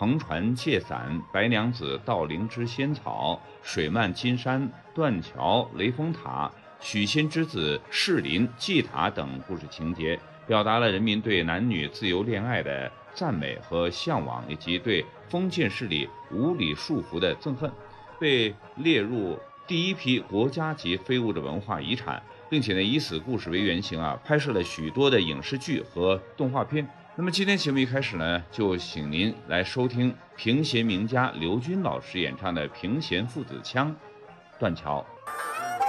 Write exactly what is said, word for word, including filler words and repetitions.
篷船借伞、白娘子盗灵芝仙草、水漫金山、断桥、雷峰塔、许仙之子士林祭塔等故事情节，表达了人民对男女自由恋爱的赞美和向往，以及对封建势力无理束缚的憎恨，被列入第一批国家级非物质文化遗产，并且呢以此故事为原型啊，拍摄了许多的影视剧和动画片。那么今天节目一开始呢，就请您来收听评弦名家刘军老师演唱的评弦父子腔《断桥》。